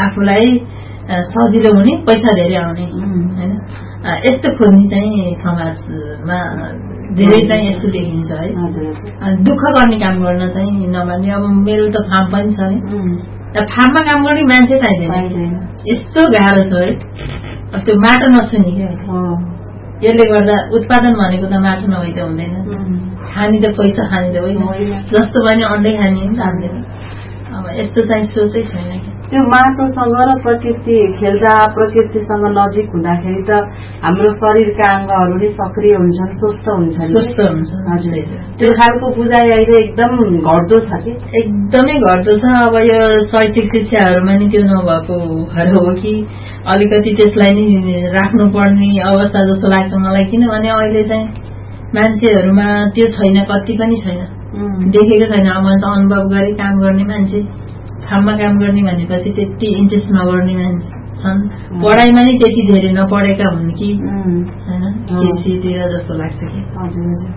आफूलाई सजिलो हुने, पैसा धेरै आउने हैन, यस्तो खोज्ने चाहिँ समाजमा धेरै चाहिँ यस्तो देखिन्छ है। दुःख गर्ने काम गर्न चाहिँ नमान्ने। अब मेरो त फार्म पनि छ नि, फार्ममा काम गर्ने मान्छे पाइँदैन, यस्तो गाह्रो छ है। त्यो माटो नछ नि क्या, यसले गर्दा उत्पादन भनेको त माटो नभई त हुँदैन, खाने त पैसा खाने त होइन, जस्तो पनि अन्डै खाने लाग्दैन। अब यस्तो चाहिँ सोचै छैन क्या। त्यो माटोसँग र प्रकृति खेल्दा, प्रकृतिसँग नजिक हुँदाखेरि त हाम्रो शरीरका अङ्गहरू नै सक्रिय हुन्छन्, स्वस्थ हुन्छन्। हजुर, त्यो खालको बुझाइ अहिले एकदम घट्दो छ कि, एकदमै घट्दो छ। अब यो शैक्षिक शिक्षाहरूमा नि त्यो नभएको हो कि अलिकति त्यसलाई नि राख्नुपर्ने अवस्था जस्तो लाग्छ मलाई। किनभने अहिले चाहिँ मान्छेहरूमा त्यो छैन, कति पनि छैन, देखेको छैन। मैले त अनुभव गरेँ, काम गर्ने मान्छे, फार्ममा काम गर्ने भनेपछि त्यति इन्ट्रेस्ट नगर्ने मान्छे छन्, पढाइमा नै त्यति धेरै नपढेका हुन् कि होइन, केसीतिर जस्तो लाग्छ कि। हजुर हजुर।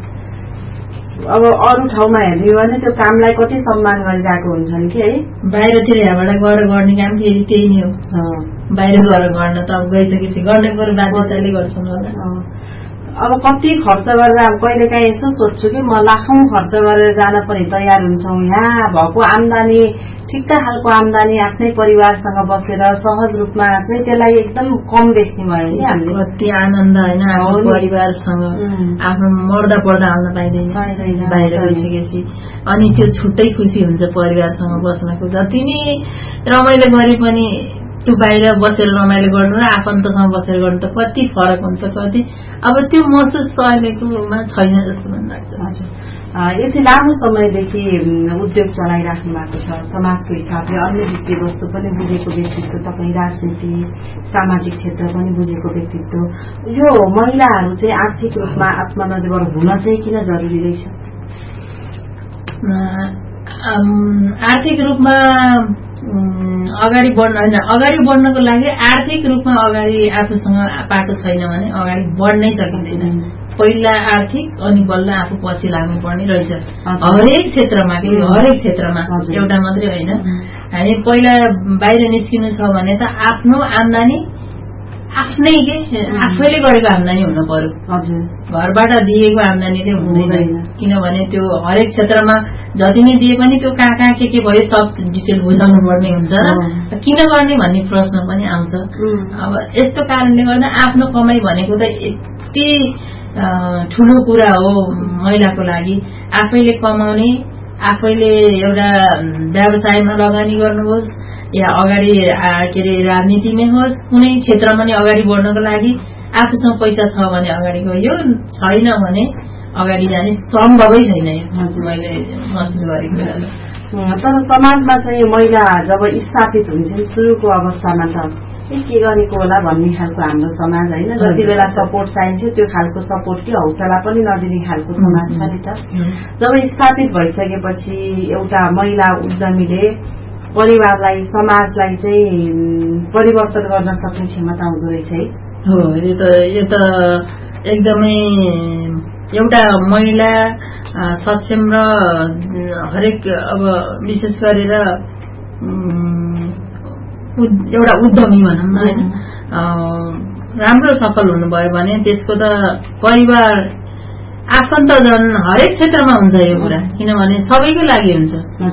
अब अरू ठाउँमा हेर्ने हो भने त्यो कामलाई कति सम्मान गरिरहेको हुन्छन् कि है। बाहिरतिर यहाँबाट गएर गर्ने काम फेरि त्यही नै हो, बाहिर गएर गर्न त अब गइसकेपछि गर्नै पर्यो, बाध्यताले गर्छन् होला। अब कति खर्च गरेर, अब कहिले काहीँ यसो सोध्छु कि म लाखौं खर्च गरेर जान पनि तयार हुन्छौँ। यहाँ भएको आम्दानी, ठिक्क खालको आम्दानी आफ्नै परिवारसँग बसेर सहज रूपमा चाहिँ त्यसलाई एकदम कम देख्ने भयो नि हामीले। कति आनन्द होइन, आफ्नो परिवारसँग आफ्नो मर्दा पर्दा आउन पाइँदैन बाहिर गइसकेपछि। अनि त्यो छुट्टै खुसी हुन्छ परिवारसँग बस्नको। जति नै रमाइलो गरे पनि त्यो बाहिर बसेर रमाइलो गर्नु र आफन्तसँग बसेर गर्नु त कति फरक हुन्छ, कति अब त्यो महसुस अहिलेकोमा छैन जस्तो मन लाग्छ। हजुर, यति लामो समयदेखि उद्योग चलाइराख्नु भएको छ, समाजको हिसाबले अन्य वित्तीय वस्तु पनि बुझेको व्यक्तित्व, तपाईँ राजनीति सामाजिक क्षेत्र पनि बुझेको व्यक्तित्व, यो महिलाहरू चाहिँ आर्थिक रूपमा आत्मनिर्भर हुन चाहिँ किन जरुरी रहेछ? आर्थिक रूपमा अगाडि बढ्न होइन, अगाडि बढ्नको लागि आर्थिक रूपमा अगाडि आफूसँग पाटो छैन भने अगाडि बढ्नै सकिँदैन। पहिला आर्थिक अनि बल्ल आफू पछि लाग्नुपर्ने रहेछ हरेक क्षेत्रमा कि हरेक क्षेत्रमा, एउटा मात्रै होइन। हामी पहिला बाहिर निस्किनु छ भने त आफ्नो आम्दानी आफ्नै के आफैले गरेको आम्दानी हुनु पर्यो। हजुर, घरबाट दिएको आम्दानीले हुँदैन, किनभने त्यो हरेक क्षेत्रमा जति नै दिए पनि त्यो कहाँ कहाँ के भयो सब डिटेल बुझाउनु पर्ने हुन्छ, किन गर्ने भन्ने प्रश्न पनि आउँछ। अब यस्तो कारणले गर्दा आफ्नो कमाई भनेको त यति ठुलो कुरा हो महिलाको लागि। आफैले कमाउने, आफैले एउटा व्यवसायमा लगानी गर्नुहोस् या अगाडि के अरे राजनीतिमै होस्, कुनै क्षेत्रमा नि अगाडि बढ्नको लागि आफूसँग पैसा छ भने अगाडि गयो, छैन भने अगाडि जाने सम्भवै छैन। मैले महसुस गरेको बेला तर समाजमा चाहिँ महिला जब स्थापित हुन्छन् सुरुको अवस्थामा त के गरेको होला भन्ने खालको हाम्रो समाज होइन, जति बेला सपोर्ट चाहिन्थ्यो त्यो खालको सपोर्ट कि हौसला पनि नदिने खालको समाज छ नि त। जब स्थापित भइसकेपछि एउटा महिला उद्यमीले परिवारलाई, समाजलाई चाहिँ परिवर्तन गर्न सक्ने क्षमता हुँदो रहेछ है। हो, यो त एकदमै एउटा महिला सक्षम र हरेक अब विशेष गरेर एउटा उद्यमी भनौँ न होइन, राम्रो सफल हुनुभयो भने त्यसको त परिवार आफन्तजन हरेक क्षेत्रमा हुन्छ यो कुरा, किनभने सबैको लागि हुन्छ।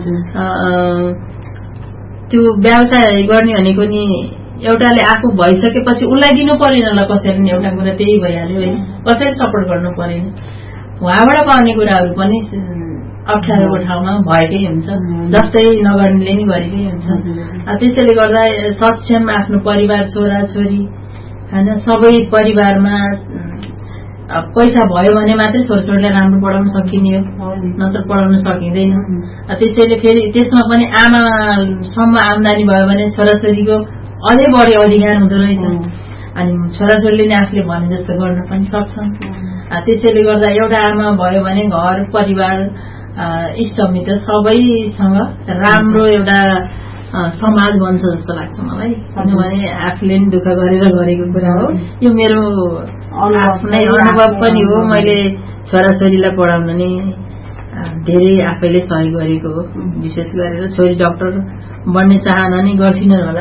त्यो व्यवसाय गर्ने भनेको नि एउटाले आफू भइसकेपछि उसलाई दिनु परेन ल कसैले नि, एउटा कुरा त्यही भइहाल्यो है, कसैले सपोर्ट गर्नु परेन। उहाँबाट पाउने कुराहरू पनि अप्ठ्यारोको ठाउँमा भएकै हुन्छ, जस्तै नगर्नेले नि गरेकै हुन्छ। त्यसैले गर्दा सक्षम आफ्नो परिवार, छोराछोरी होइन, सबै परिवारमा पैसा भयो भने मात्रै छोराछोरीलाई राम्रो पढाउन सकिने हो, नत्र पढाउन सकिँदैन। त्यसैले फेरि त्यसमा पनि आमासम्म आम्दानी भयो भने छोराछोरीको अझै बढी अधिकार हुँदो रहेछ। अनि छोराछोरीले नि आफूले भने जस्तो गर्न पनि सक्छन्। त्यसैले गर्दा एउटा आमा भयो भने घर परिवार इष्टमित्र सबैसँग राम्रो एउटा समाज बन्छ जस्तो लाग्छ मलाई। किनभने आफूले नि दुःख गरेर गरेको कुरा हो, यो मेरो आफ्नै अनुभव पनि हो। मैले छोराछोरीलाई पढाउन नि धेरै आफैले सहयोग गरेको हो, विशेष गरेर छोरी डाक्टर बन्ने चाहना नै गर्थिन होला।